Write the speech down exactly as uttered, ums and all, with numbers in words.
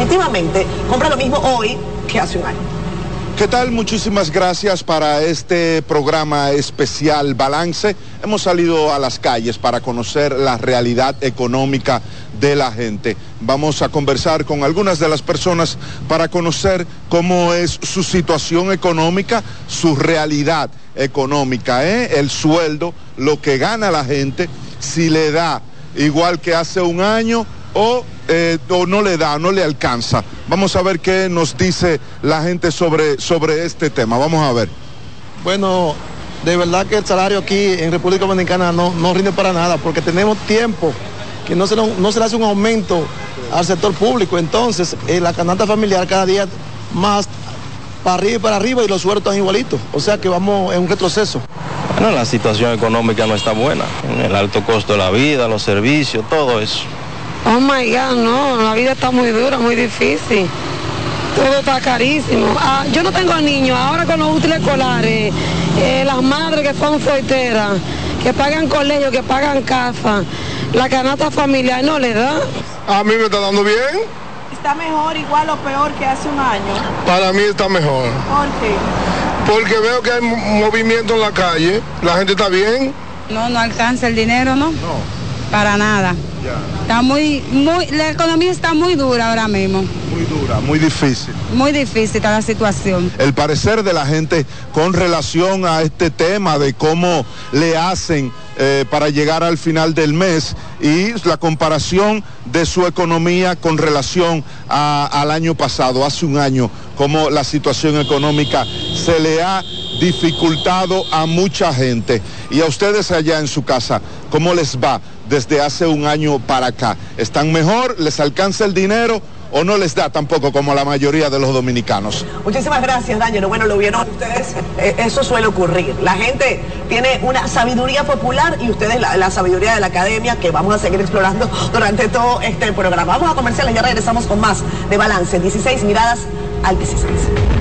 efectivamente compra lo mismo hoy que hace un año. ¿Qué tal? Muchísimas gracias para este programa especial Balance. Hemos salido a las calles para conocer la realidad económica de la gente. Vamos a conversar con algunas de las personas para conocer cómo es su situación económica, su realidad económica, ¿eh? El sueldo, lo que gana la gente, si le da igual que hace un año o, eh, o no le da, no le alcanza. Vamos a ver qué nos dice la gente sobre, sobre este tema. Vamos a ver. Bueno, de verdad que el salario aquí en República Dominicana no, no rinde para nada, porque tenemos tiempo que no se, no, no se le hace un aumento al sector público. Entonces, eh, la canasta familiar cada día más para arriba y para arriba y los sueldos están igualitos. O sea que vamos en un retroceso. Bueno, la situación económica no está buena. El alto costo de la vida, los servicios, todo eso. Oh my God, no, la vida está muy dura, muy difícil. Todo está carísimo. Ah, yo no tengo niños, ahora con los útiles escolares, eh, las madres que son solteras, que pagan colegio, que pagan casa, la canasta familiar no le da. A mí me está dando bien. ¿Está mejor, igual o peor que hace un año? Para mí está mejor. ¿Por qué? Porque veo que hay movimiento en la calle, la gente está bien. No, no alcanza el dinero, ¿no? No. Para nada. Ya. Está muy, muy, la economía está muy dura ahora mismo. Muy dura, muy difícil. Muy difícil está la situación. El parecer de la gente con relación a este tema de cómo le hacen eh, para llegar al final del mes y la comparación de su economía con relación a, al año pasado, hace un año, cómo la situación económica se le ha dificultado a mucha gente. Y a ustedes allá en su casa, ¿cómo les va desde hace un año para acá? ¿Están mejor? ¿Les alcanza el dinero? ¿O no les da tampoco como la mayoría de los dominicanos? Muchísimas gracias, D'Angelo. Bueno, lo vieron ustedes, eh, eso suele ocurrir. La gente tiene una sabiduría popular y ustedes la, la sabiduría de la academia que vamos a seguir explorando durante todo este programa. Vamos a comerciales, ya regresamos con más de Balance. dieciséis miradas al dieciséis.